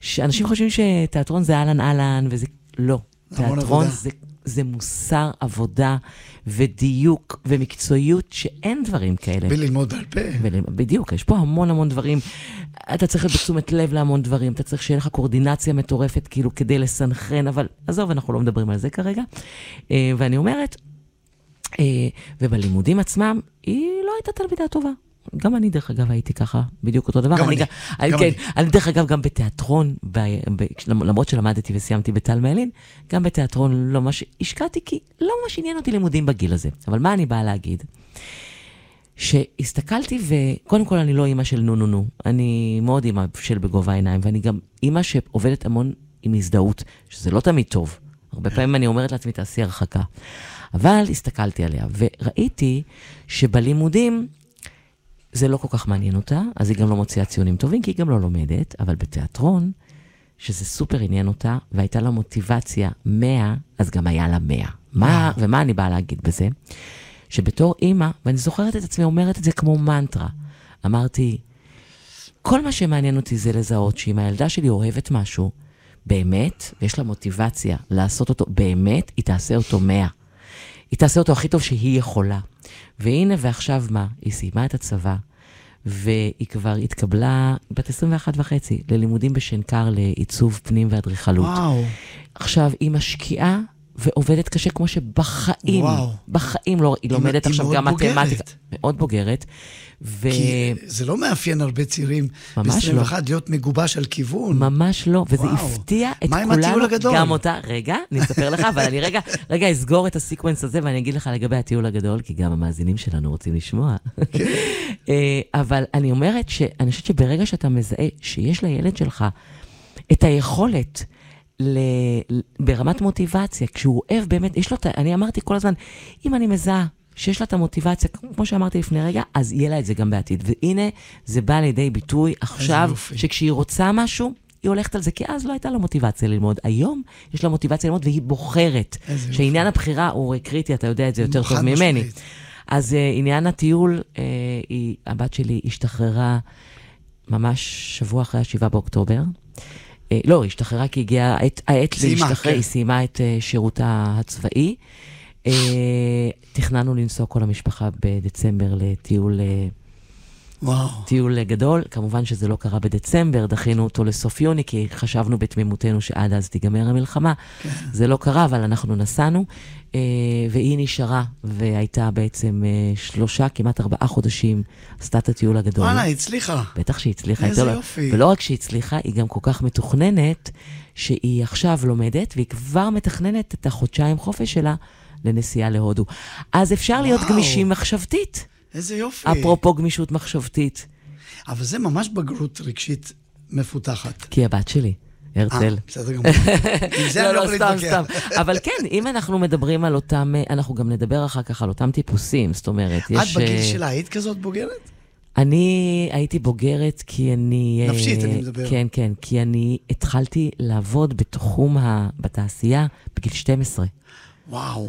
שאנשים חושבים שתיאטרון זה אלן אלן, וזה לא. תיאטרון זה מוסר עבודה ודיוק ומקצועיות שאין דברים כאלה. וללמוד על פה. בדיוק, יש פה המון המון דברים. אתה צריך להיות בתשומת לב להמון דברים, אתה צריך שיהיה לך קואורדינציה מטורפת כאילו כדי לסנכרן, אבל עזוב, אנחנו לא מדברים על זה כרגע. ואני אומרת, ובלימודים עצמם, היא לא הייתה תלמידה טובה. גם אני דרך אגב הייתי ככה, בדיוק אותו דבר. אני דרך אגב גם בתיאטרון, למרות שלמדתי וסיימתי בתל מעלין, גם בתיאטרון לא ממש השקעתי, כי לא ממש עניין אותי לימודים בגיל הזה. אבל מה אני באה להגיד? שהסתכלתי וקודם כל אני לא אימא של נו, אני מאוד אימא של בגובה העיניים, ואני גם אימא שעובדת המון עם הזדהות, שזה לא תמיד טוב. הרבה פעמים אני אומרת לעצמי, תעשי הרחקה. אבל הסתכלתי עליה, וראיתי שבלימודים זה לא כל כך מעניין אותה, אז היא גם לא מוציאה ציונים טובים, כי היא גם לא לומדת, אבל בתיאטרון, שזה סופר עניין אותה, והייתה לה מוטיבציה 100, אז גם היה לה 100. ומה אני באה להגיד בזה? שבתור אימא, ואני זוכרת את עצמי, אומרת את זה כמו מנטרה, אמרתי, כל מה שמעניין אותי זה לזהות, שאם הילדה שלי אוהבת משהו, באמת, ויש לה מוטיבציה לעשות אותו, באמת, היא תעשה אותו 100. היא תעשה אותו הכי טוב שהיא יכולה. והנה, ועכשיו מה? היא סיימה את הצבא, והיא כבר התקבלה בת 21.5 ללימודים בשנקר לעיצוב פנים ואדריכלות. וואו. עכשיו, היא משקיעה ועובדת קשה כמו שבחיים, בחיים לא, היא לומדת עכשיו גם מתמטיקה. מאוד בוגרת. כי זה לא מאפיין הרבה צעירים ב-21 להיות מגובש על כיוון. ממש לא, וזה הפתיע את כולנו. מה עם הטיול הגדול? גם אותה, רגע, אני אספר לך, אבל אני רגע אסגור את הסיקוונס הזה, ואני אגיד לך לגבי הטיול הגדול, כי גם המאזינים שלנו רוצים לשמוע. אבל אני אומרת שאני חושבת שברגע שאתה מזהה שיש לילד שלך את היכולת ברמת מוטיבציה, כשהוא אוהב באמת, יש לו, אני אמרתי כל הזמן, אם אני מזהה שיש לה את המוטיבציה, כמו שאמרתי לפני רגע, אז יהיה לה את זה גם בעתיד. והנה, זה בא לידי ביטוי עכשיו, שכשהיא רוצה משהו, היא הולכת על זה, כי אז לא הייתה לה מוטיבציה ללמוד. היום יש לה מוטיבציה ללמוד, והיא בוחרת. שעניין הבחירה הוא קריטי, אתה יודע את זה יותר טוב ממני. אז עניין הטיול, הבת שלי השתחררה ממש שבוע אחרי 7 באוקטובר. לא, היא השתחררה כי הגיעה העת להשתחרר, היא סיימה את שירותה הצבאי. תכננו לנסוע כל המשפחה בדצמבר לטיול גדול. כמובן שזה לא קרה בדצמבר, דחינו אותו לסוף יוני, כי חשבנו בתמימותנו שעד אז תיגמר המלחמה. זה לא קרה, אבל אנחנו נסענו, והיא נשארה, והייתה בעצם 3, כמעט 4 חודשים, עשתה את הטיול הגדול. וואלה, הצליחה. בטח שהיא הצליחה. איזה יופי. ולא רק שהיא הצליחה, היא גם כל כך מתוכננת, שהיא עכשיו לומדת, והיא כבר מתכננת את החודשיים חופש שלה, לנסיעה להודו. אז אפשר להיות גמישים מחשבתית. איזה יופי. אפרופו גמישות מחשבתית. אבל זה ממש בגרות רגשית מפותחת. כי הבת שלי, הרצל. בסדר גמור. עם זה אני לא יכול להתווכח. אבל כן, אם אנחנו מדברים על אותם, אנחנו גם נדבר אחר כך על אותם טיפוסים, זאת אומרת, את בגיל שלה היית כזאת בוגרת? אני הייתי בוגרת כי אני... נפשית, אני מדבר. כן, כן, כי אני התחלתי לעבוד בתעשייה בגיל 12. וואו.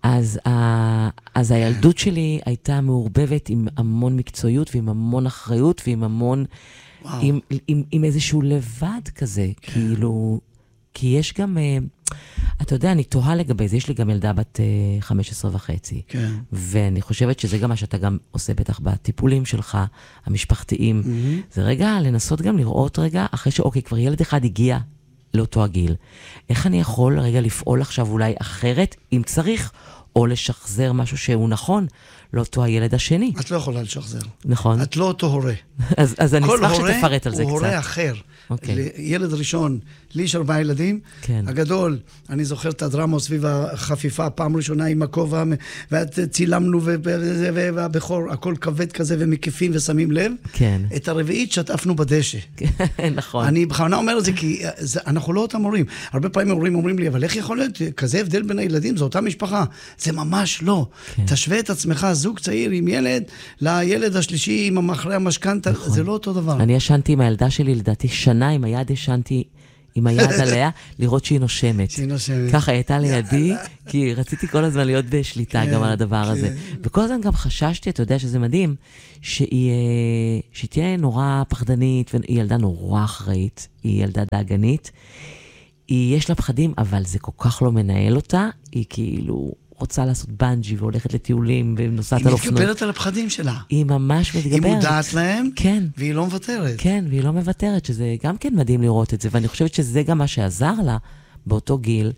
אז הילדות שלי הייתה מעורבבת עם המון מקצועיות ועם המון אחריות ועם המון, עם איזשהו לבד כזה, כאילו, כי יש גם, אתה יודע, אני תוהה לגבי זה, יש לי גם ילדה בת 15.5, כן. ואני חושבת שזה גם מה שאתה גם עושה בטח בטיפולים שלך, המשפחתיים, זה רגע לנסות גם לראות רגע, אחרי שאוקיי, כבר ילד אחד הגיע לאותו הגיל, איך אני יכול רגע לפעול עכשיו אולי אחרת, אם צריך, או לשחזר משהו שהוא נכון, לאותו הילד השני. את לא יכולה לשחזר. נכון. את לא אותו הורה. אז אני אשמח שתפרט על זה קצת. כל הורה הוא הורה אחר. ילד ראשון, לי יש 4 ילדים. הגדול, אני זוכר את הדרמה סביב החפיפה, פעם ראשונה עם הכובע, וצילמנו והבכור, הכל כבד כזה ומקיפים ושמים לב. כן. את הרביעית שטפנו בדשא. נכון. אני בכוונה אומר את זה כי אנחנו לא אותם הורים. הרבה פעמים הורים אומרים לי, אבל איך יכול להיות כזה הבדל בין הילדים? זו אותה משפחה. זה ממש לא. תשווה את עצמך, זוג צעיר עם ילד, לילד השלישי עם אחרי המשכנתא, זה לא אותו דבר. אני ישנתי עם הילדה שלי, לדעתי שנה עם היד ישנתי עם היד עליה, לראות שהיא נושמת. שהיא נושמת. ככה הייתה לידי, כי רציתי כל הזמן להיות בשליטה גם על הדבר הזה. וכל הזמן גם חששתי, אתה יודע שזה מדהים, שהיא תהיה נורא פחדנית, והיא ילדה נורא אחראית, היא ילדה דאגנית, יש לה פחדים, אבל זה כל כך לא מנהל אותה, היא כאילו רוצה לעשות בנג'י והולכת לטיולים ונוסעת על אופנוע. היא מתגברת על הפחדים שלה. היא ממש מתגברת. היא מודעת להם, כן. והיא לא מוותרת. כן, והיא לא מוותרת, שזה גם כן מדהים לראות את זה, ואני חושבת שזה גם מה שעזר לה באותו גיל,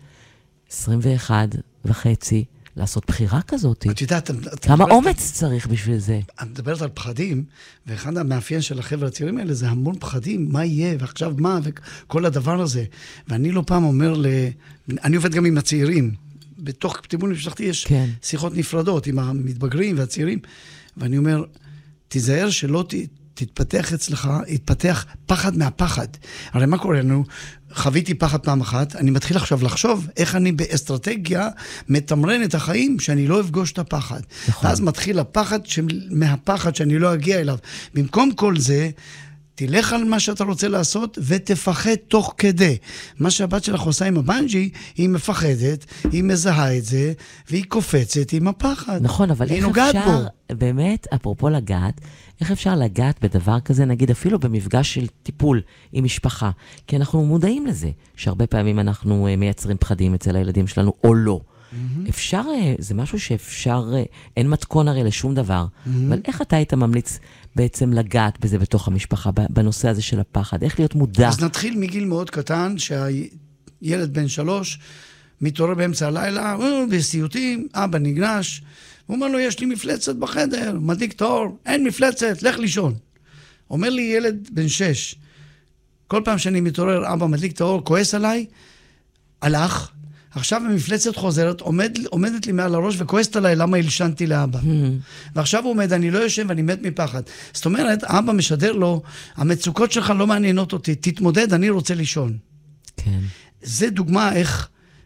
21 וחצי, לעשות בחירה כזאת. את יודעת, כמה אומץ צריך בשביל זה? את מדברת על פחדים, ואחד המאפיין של החבר'ה הצעירים האלה זה המון פחדים, מה יהיה, ועכשיו מה, וכל הדבר הזה. ואני לא פעם אומר אני עובד גם עם הצעירים, בתוך טיפול משפחתי יש שיחות נפרדות עם המתבגרים והצעירים, ואני אומר, תיזהר שלא תתפתח אצלך, יתפתח פחד מהפחד. הרי מה קורה לנו? חוויתי פחד פעם אחת, אני מתחיל עכשיו לחשוב איך אני באסטרטגיה מתמרן את החיים שאני לא אפגוש את הפחד. ואז מתחיל הפחד מהפחד שאני לא אגיע אליו. במקום כל זה, תלך על מה שאתה רוצה לעשות ותפחד תוך כדי. מה שהבת שלך עושה עם הבנג'י, היא מפחדת, היא מזהה את זה, והיא קופצת עם הפחד. נכון, אבל איך אפשר, באמת, אפרופו לגעת, איך אפשר לגעת בדבר כזה, נגיד אפילו במפגש של טיפול עם משפחה? כי אנחנו מודעים לזה, שהרבה פעמים אנחנו מייצרים פחדים אצל הילדים שלנו, או לא. אפשר, זה משהו שאפשר, אין מתכון הרי לשום דבר, אבל איך אתה היית ממליץ בעצם לגעת בזה בתוך המשפחה, בנושא הזה של הפחד? איך להיות מודע? אז נתחיל מגיל מאוד קטן, שהילד בן 3 מתעורר באמצע הלילה, בסיוטים, אבא נגנש, הוא אומר לו, יש לי מפלצת בחדר, מדליק את האור, אין מפלצת, לך לישון. אומר לי ילד בן 6, כל פעם שאני מתעורר, אבא מדליק את האור, כועס עליי, הלך, עכשיו המפלצת חוזרת, עומדת לי מעל הראש וכועסת עליי למה הלשנתי לאבא. ועכשיו הוא עומד, אני לא יושן ואני מת מפחד. זאת אומרת, אבא משדר לו, המצוקות שלך לא מעניינות אותי, תתמודד, אני רוצה לישון. כן. זה דוגמה איך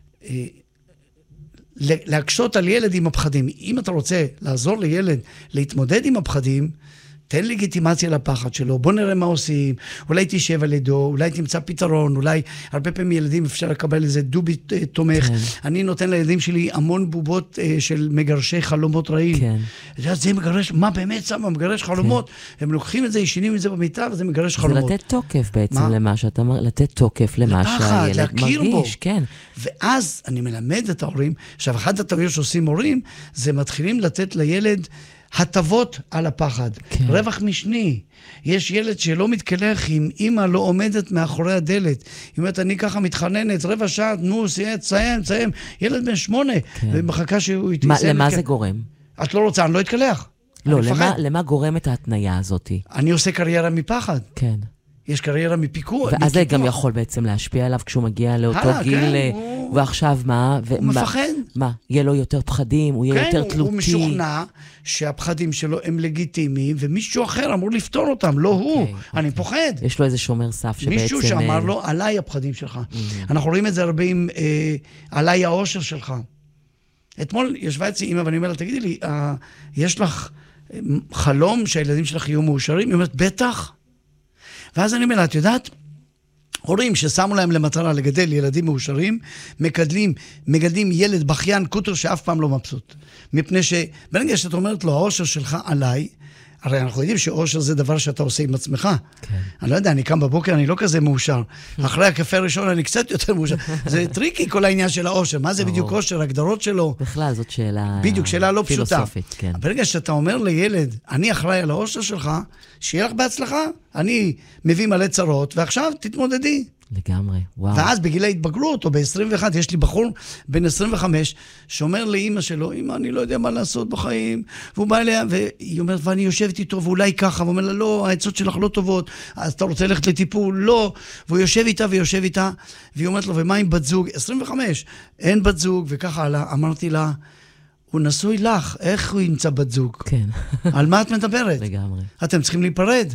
להקשות על ילד עם הפחדים. אם אתה רוצה לעזור לילד להתמודד עם הפחדים, תן לגיטימציה לפחד שלו, בוא נראה מה עושים, אולי תשב על ידו, אולי תמצא פתרון, אולי הרבה פעמים ילדים אפשר לקבל איזה דובי תומך. כן. אני נותן לילדים שלי המון בובות של מגרשי חלומות רעים. כן. זה מגרש, מה באמת שמה? מגרש חלומות. כן. הם לוקחים את זה, ישנים את זה במיטה, וזה מגרש חלומות. זה לתת תוקף בעצם למה שאתה אומר, לתת תוקף למה שהילד מרגיש. כן. ואז אני מלמד את ההורים, עכשיו אחד הטעויות שעושים הורים, זה מתחילים לתת לילד הטבות על הפחד, כן. רווח משני. יש ילד שלא מתקלח אם אמא לא עומדת מאחורי הדלת. היא אומרת, אני ככה מתחננת, רבע שעה, נו, תסיים. ילד בן 8, כן. ומחכה שהוא יתסיים. למה זה גורם? את לא רוצה, אני לא אתקלח. לא, למה גורם את ההתניה הזאת? אני עושה קריירה מפחד. כן. יש קריירה מפיקוח. ואז זה גם יכול בעצם להשפיע עליו כשהוא מגיע לאותו גיל, ועכשיו מה? הוא מפחד. מה? יהיה לו יותר פחדים, הוא יהיה יותר תלותי. הוא משוכנע שהפחדים שלו הם לגיטימיים, ומישהו אחר אמור לפתור אותם, לא הוא. אני פוחד. יש לו איזה שומר סף שבעצם... מישהו שאמר לו, עליי הפחדים שלך. אנחנו רואים את זה הרבה עם עליי האושר שלך. אתמול ישבה אצלי אמא, ואני אומר לה, תגידי לי, יש לך חלום שהילדים שלך יהיו מאושרים? היא אומרת, בטח. ואז אני אומר, את יודעת, הורים ששמו להם למטרה לגדל ילדים מאושרים, מגדלים ילד בכיין קוטר שאף פעם לא מבסוט. מפני שברגע שאת אומרת לו, האושר שלך עליי, הרי אנחנו יודעים שאושר זה דבר שאתה עושה עם עצמך. כן. אני לא יודע, אני קם בבוקר, אני לא כזה מאושר. אחרי הקפה הראשון אני קצת יותר מאושר. זה טריקי כל העניין של האושר. מה זה בדיוק אושר? הגדרות שלו. בכלל, זאת שאלה בדיוק, שאלה לא פשוטה. כן. ברגע שאתה אומר לילד, אני אחראי על האושר שלך, שיהיה לך בהצלחה. אני מביא מלא צרות, ועכשיו תתמודדי. לגמרי, וואו. ואז בגיל ההתבגרות, או ב-21, יש לי בחור בן 25, שאומר לאמא שלו, אמא, אני לא יודע מה לעשות בחיים, והוא בא אליה, והיא אומרת, ואני יושבת איתו, ואולי ככה, והוא אומר לה, לא, העצות שלך לא טובות, אז אתה רוצה ללכת לטיפול? לא. והוא יושב איתה, והיא אומרת לו, ומה עם בת זוג? 25, אין בת זוג, וככה עלה, אמרתי לה, הוא נשוי לך, איך הוא ימצא בת זוג? כן. על מה את מדברת? לגמרי. אתם צריכים להיפרד.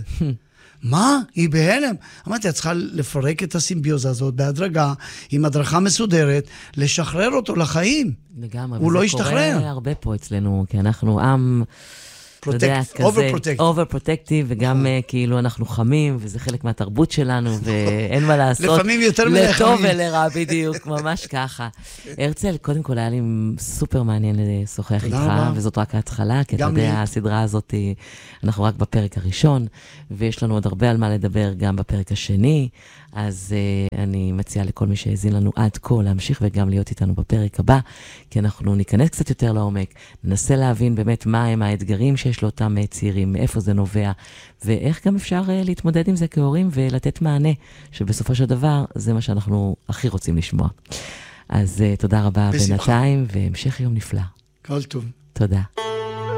מה? היא בהלם. אמרתי, את צריכה לפרק את הסימביוזה הזאת בהדרגה, עם הדרכה מסודרת, לשחרר אותו לחיים. לגמרי. הוא לא ישתחרר. זה קורה הרבה פה אצלנו, כי אנחנו עם אובר-פרוטקטיב, וגם כאילו אנחנו חמים, וזה חלק מהתרבות שלנו, ואין מה לעשות. לפעמים יותר מלא חמים. לטוב ולרע, בדיוק, ממש ככה. הרצל, קודם כל היה לי סופר מעניין לשוחח איתך, וזאת רק ההתחלה, כי אתה יודע, הסדרה הזאת, אנחנו רק בפרק הראשון, ויש לנו עוד הרבה על מה לדבר גם בפרק השני, אז אני מציעה לכל מי שהזין לנו עד כה להמשיך וגם להיות איתנו בפרק הבא, כי אנחנו ניכנס קצת יותר לעומק, ננסה להבין באמת מה הם האתגרים שיש לאותם צעירים, מאיפה זה נובע, ואיך גם אפשר להתמודד עם זה כהורים ולתת מענה, שבסופו של דבר זה מה שאנחנו הכי רוצים לשמוע. אז תודה רבה בינתיים, והמשך יום נפלא. כל טוב. תודה.